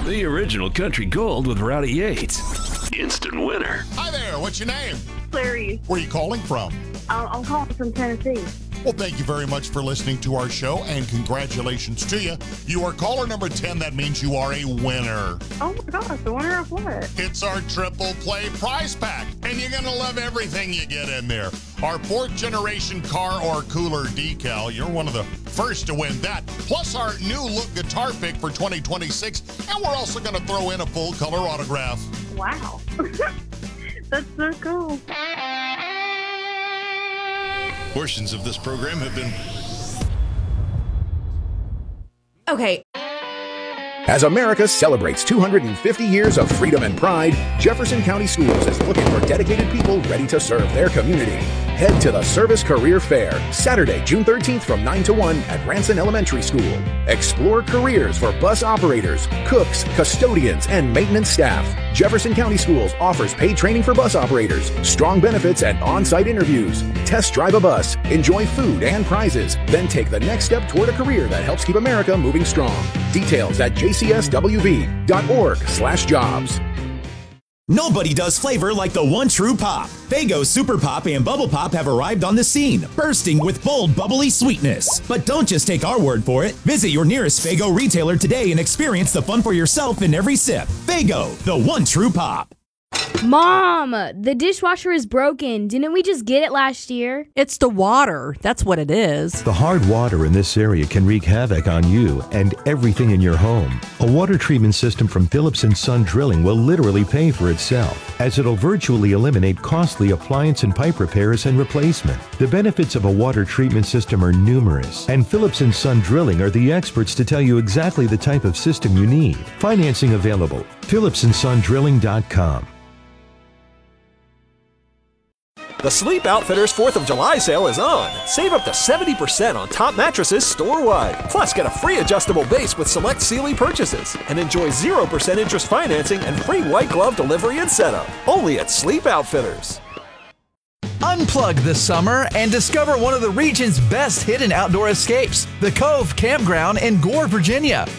The original country gold with Rowdy Yates. Instant winner. Hi there, what's your name? Clarice. Where are you calling from? I'm calling from Tennessee. Well, thank you very much for listening to our show, and congratulations to you. You are caller number 10. That means you are a winner. Oh my gosh, the winner of what? It's our Triple Play prize pack, and you're going to love everything you get in there. Our 4th generation car or cooler decal. You're one of the first to win that. Plus our new look guitar pick for 2026, and we're also going to throw in a full color autograph. Wow. That's so cool. Portions of this program have been... Okay. As America celebrates 250 years of freedom and pride, Jefferson County Schools is looking for dedicated people ready to serve their community. Head to the Service Career Fair, Saturday, June 13th from 9 to 1 at Ranson Elementary School. Explore careers for bus operators, cooks, custodians, and maintenance staff. Jefferson County Schools offers paid training for bus operators, strong benefits, and on-site interviews. Test drive a bus, enjoy food and prizes, then take the next step toward a career that helps keep America moving strong. Details at jcswv.org/jobs. Nobody does flavor like the one true pop. Faygo Super Pop and Bubble Pop have arrived on the scene, bursting with bold, bubbly sweetness. But don't just take our word for it. Visit your nearest Faygo retailer today and experience the fun for yourself in every sip. Faygo, the one true pop. Mom, the dishwasher is broken. Didn't we just get it last year? It's the water. That's what it is. The hard water in this area can wreak havoc on you and everything in your home. A water treatment system from Phillips & Son Drilling will literally pay for itself, as it'll virtually eliminate costly appliance and pipe repairs and replacement. The benefits of a water treatment system are numerous, and Phillips & Son Drilling are the experts to tell you exactly the type of system you need. Financing available. PhillipsandSonDrilling.com. The Sleep Outfitters 4th of July sale is on. Save up to 70% on top mattresses store-wide. Plus, get a free adjustable base with select Sealy purchases. And enjoy 0% interest financing and free white glove delivery and setup. Only at Sleep Outfitters. Unplug this summer and discover one of the region's best hidden outdoor escapes, the Cove Campground in Gore, Virginia.